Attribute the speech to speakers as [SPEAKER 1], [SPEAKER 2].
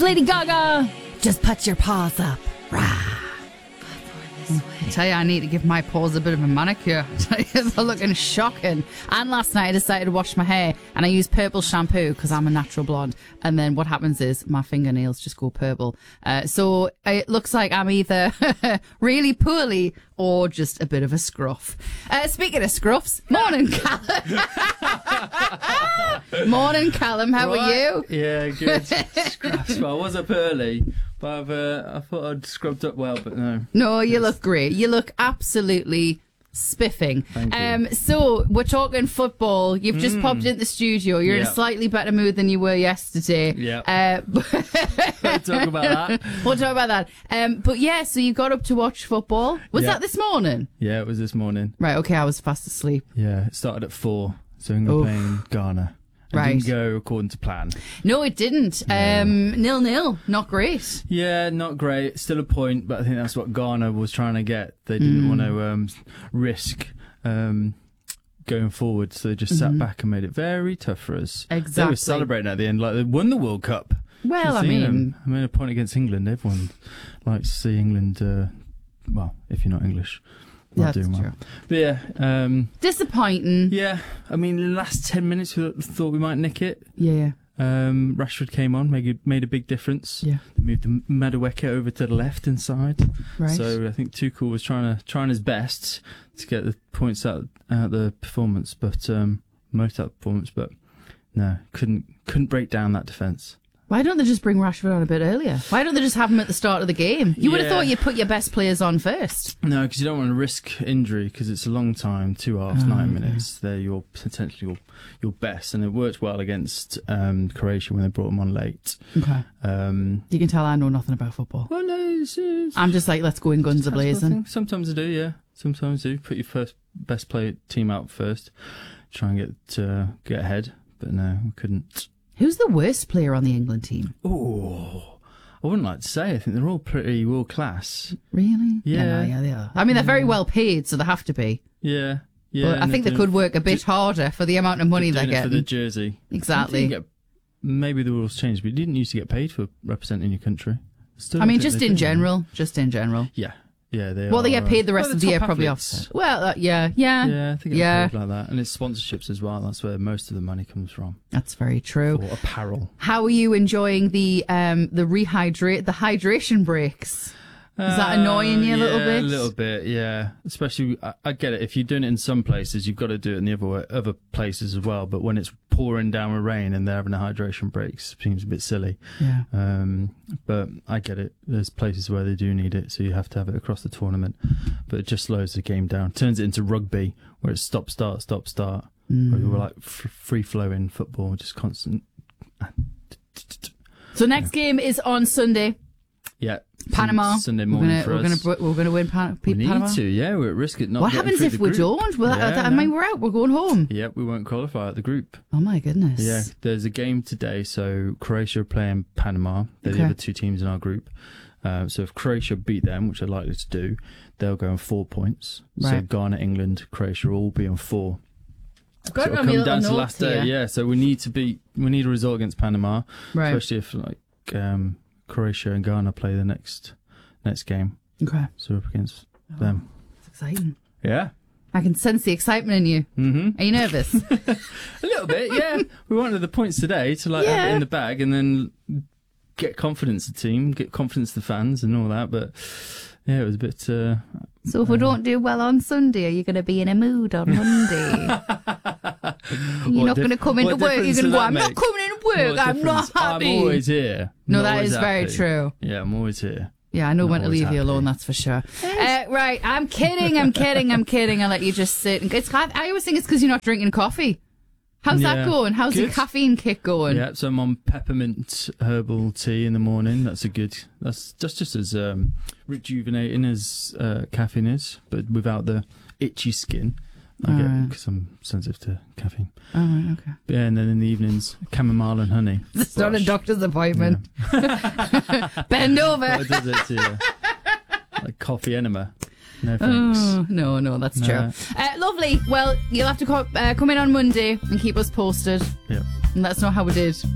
[SPEAKER 1] Lady Gaga. Just put your paws up. Rah. I tell you, I need to give my paws a bit of a manicure. They're looking shocking. And last night I decided to wash my hair and I used purple shampoo because I'm a natural blonde. And then what happens is my fingernails just go purple. So it looks like I'm either really poorly or just a bit of a scruff. Speaking of scruffs, morning, Callum. Morning, Callum. How are you?
[SPEAKER 2] Yeah, good. Scruffs. Well, I was up early. But I thought I'd scrubbed up well, but no.
[SPEAKER 1] No, you look great. You look absolutely spiffing.
[SPEAKER 2] Thank you.
[SPEAKER 1] So we're talking football. You've just popped into the studio. You're in a slightly better mood than you were yesterday.
[SPEAKER 2] Yeah. We'll talk about that.
[SPEAKER 1] We'll talk about that. But yeah, so you got up to watch football. Was that this morning?
[SPEAKER 2] Yeah, it was this morning.
[SPEAKER 1] Right, okay, I was fast asleep.
[SPEAKER 2] Yeah, it started at 4, so England playing Ghana. It didn't go according to plan.
[SPEAKER 1] No, it didn't. 0-0. Not great.
[SPEAKER 2] Yeah, not great. Still a point, but I think that's what Ghana was trying to get. They didn't want to risk going forward, so they just sat back and made it very tough for us.
[SPEAKER 1] Exactly.
[SPEAKER 2] They were celebrating at the end like they won the World Cup.
[SPEAKER 1] Well, I mean
[SPEAKER 2] a point against England. Everyone likes to see England, well, if you're not English.
[SPEAKER 1] That's true.
[SPEAKER 2] But yeah.
[SPEAKER 1] Disappointing.
[SPEAKER 2] Yeah. I mean, in the last 10 minutes, we thought we might nick it.
[SPEAKER 1] Yeah.
[SPEAKER 2] Rashford came on, made a big difference. Yeah. Moved Madueke over to the left hand side.
[SPEAKER 1] Right.
[SPEAKER 2] So I think Tuchel was trying his best to get the points out the performance, but most out the performance, but no, couldn't break down that defence.
[SPEAKER 1] Why don't they just bring Rashford on a bit earlier? Why don't they just have him at the start of the game? You would have thought you'd put your best players on first.
[SPEAKER 2] No, because you don't want to risk injury because it's a long time, 2 hours, 9 minutes. They're potentially your best, and it worked well against Croatia when they brought him on late.
[SPEAKER 1] Okay. You can tell I know nothing about football.
[SPEAKER 2] Well, no,
[SPEAKER 1] I'm just like, let's go in guns a-blazing.
[SPEAKER 2] Sometimes I do, yeah. Sometimes I do. Put your best player team out first. Try and get ahead. But no, we couldn't.
[SPEAKER 1] Who's the worst player on the England team?
[SPEAKER 2] Oh, I wouldn't like to say. I think they're all pretty world class.
[SPEAKER 1] Really?
[SPEAKER 2] Yeah.
[SPEAKER 1] Yeah, they are. I mean, they're very well paid, so they have to be.
[SPEAKER 2] Yeah.
[SPEAKER 1] But I think they could work a bit harder for the amount of money they're getting.
[SPEAKER 2] For the jersey.
[SPEAKER 1] Exactly.
[SPEAKER 2] Maybe the rules changed, but you didn't used to get paid for representing your country.
[SPEAKER 1] I mean, just in general.
[SPEAKER 2] Yeah. Yeah, they
[SPEAKER 1] they get paid the rest of the year, probably offset. Well, yeah.
[SPEAKER 2] Yeah, I think it's paid like that. And it's sponsorships as well. That's where most of the money comes from.
[SPEAKER 1] That's very true.
[SPEAKER 2] Or apparel.
[SPEAKER 1] How are you enjoying the hydration breaks? Is that annoying you a little bit?
[SPEAKER 2] A little bit, yeah. Especially, I get it. If you're doing it in some places, you've got to do it in the other places as well. But when it's pouring down with rain and they're having a hydration break, it seems a bit silly.
[SPEAKER 1] Yeah.
[SPEAKER 2] But I get it. There's places where they do need it, so you have to have it across the tournament. But it just slows the game down. Turns it into rugby, where it's stop, start, stop, start. Where we're like free-flowing football, just constant.
[SPEAKER 1] So next game is on Sunday.
[SPEAKER 2] Yeah.
[SPEAKER 1] Panama.
[SPEAKER 2] Sunday morning for us.
[SPEAKER 1] We're going to win Panama.
[SPEAKER 2] We need to, yeah. We're at risk of not
[SPEAKER 1] What
[SPEAKER 2] getting
[SPEAKER 1] happens
[SPEAKER 2] through
[SPEAKER 1] if
[SPEAKER 2] the
[SPEAKER 1] we
[SPEAKER 2] group.
[SPEAKER 1] don't? Well, I mean, we're out. We're going home.
[SPEAKER 2] Yeah, we won't qualify at the group.
[SPEAKER 1] Oh, my goodness.
[SPEAKER 2] Yeah, there's a game today. So Croatia are playing Panama. They're the other two teams in our group. So if Croatia beat them, which they're likely to do, they'll go on 4 points. Right. So Ghana, England, Croatia will all be on 4.
[SPEAKER 1] I've got
[SPEAKER 2] so it'll come down to the last day. Yeah, so we need a result against Panama,
[SPEAKER 1] right.
[SPEAKER 2] Especially if Croatia and Ghana play the next game.
[SPEAKER 1] Okay.
[SPEAKER 2] So we're up against them.
[SPEAKER 1] It's exciting.
[SPEAKER 2] Yeah.
[SPEAKER 1] I can sense the excitement in you.
[SPEAKER 2] Mm-hmm.
[SPEAKER 1] Are you nervous?
[SPEAKER 2] A little bit, yeah. We wanted the points today to have it in the bag and then get confidence the team, get confidence the fans and all that. But yeah, it was a bit.
[SPEAKER 1] So if we don't do well on Sunday, are you going to be in a mood on Monday? You're not going to come into work. You're going to go, I'm not coming into work. I'm not happy.
[SPEAKER 2] I'm always here.
[SPEAKER 1] No, that is very true.
[SPEAKER 2] Yeah, I'm always here.
[SPEAKER 1] Yeah, I know when to leave you alone, that's for sure. Right, I'm kidding. I'll let you just sit. I always think it's because you're not drinking coffee. How's that going? How's your caffeine kick going?
[SPEAKER 2] Yeah, so I'm on peppermint herbal tea in the morning. That's just as rejuvenating as caffeine is, but without the itchy skin. I get it because I'm sensitive to caffeine.
[SPEAKER 1] Oh, right, okay.
[SPEAKER 2] But yeah, and then in the evenings, chamomile and honey.
[SPEAKER 1] It's not a doctor's appointment. Yeah. Bend over.
[SPEAKER 2] What does it to you? Like coffee enema. No thanks.
[SPEAKER 1] Oh, no, that's true. Lovely. Well, you'll have to come in on Monday and keep us posted.
[SPEAKER 2] Yeah.
[SPEAKER 1] And let us know how we did.